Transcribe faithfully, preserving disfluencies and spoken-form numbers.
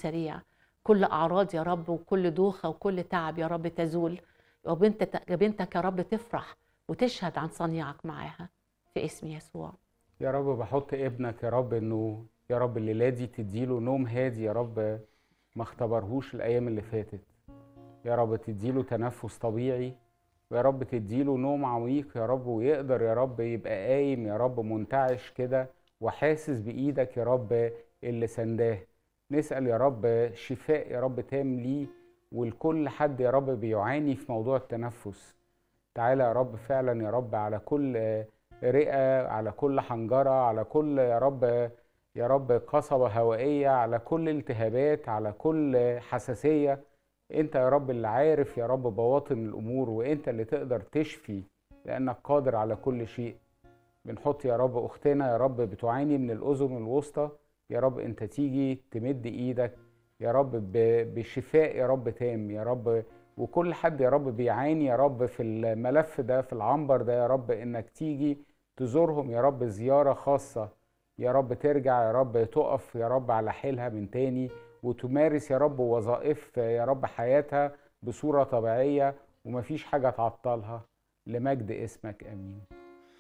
سريع، كل أعراض يا رب وكل دوخة وكل تعب يا رب تزول، وبنت بنتك يا رب تفرح وتشهد عن صنيعك معاها في اسم يسوع. يا رب بحط ابنك يا رب انه يا رب الليله دي تديله نوم هادي يا رب ما اختبرهوش الايام اللي فاتت. يا رب تديله تنفس طبيعي، ويا رب تديله نوم عميق يا رب، ويقدر يا رب يبقى قايم يا رب منتعش كده وحاسس بإيدك يا رب اللي سنداه. نسأل يا رب شفاء يا رب تام ليه ولكل حد يا رب بيعاني في موضوع التنفس. تعالى يا رب فعلا يا رب على كل رئة، على كل حنجرة، على كل يا رب يا رب قصبة هوائية، على كل التهابات، على كل حساسية. انت يا رب اللي عارف يا رب بواطن الامور، وانت اللي تقدر تشفي لانك قادر على كل شيء. بنحط يا رب اختنا يا رب بتعاني من الاذن الوسطى، يا رب انت تيجي تمد ايدك يا رب بشفاء يا رب تام يا رب. وكل حد يا رب بيعاني يا رب في الملف ده في العنبر ده يا رب انك تيجي تزورهم يا رب زيارة خاصة، يا رب ترجع يا رب تقف يا رب على حيلها من تاني، وتمارس يا رب وظائف يا رب حياتها بصورة طبيعية، ومفيش حاجة تعطلها. لمجد اسمك، امين.